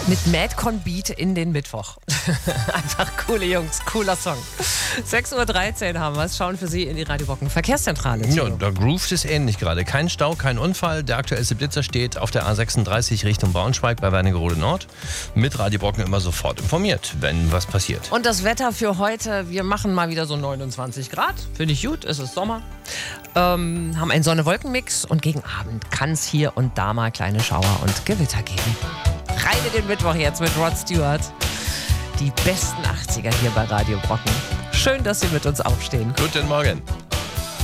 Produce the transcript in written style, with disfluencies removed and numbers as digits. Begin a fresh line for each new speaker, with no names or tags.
Mit Madcon Beat in den Mittwoch. Einfach coole Jungs, cooler Song. 6:13 Uhr haben wir es. Schauen für Sie in die Radio Brocken Verkehrszentrale.
Ja, da groovt es ähnlich gerade. Kein Stau, kein Unfall. Der aktuellste Blitzer steht auf der A36 Richtung Braunschweig bei Wernigerode Nord. Mit Radio Brocken immer sofort informiert, wenn was passiert.
Und das Wetter für heute, wir machen mal wieder so 29 Grad. Finde ich gut, es ist Sommer. Haben einen Sonne-Wolken-Mix und gegen Abend kann es hier und da mal kleine Schauer und Gewitter geben. Rein in den Mittwoch jetzt mit Rod Stewart. Die besten 80er hier bei Radio Brocken. Schön, dass Sie mit uns aufstehen.
Guten Morgen.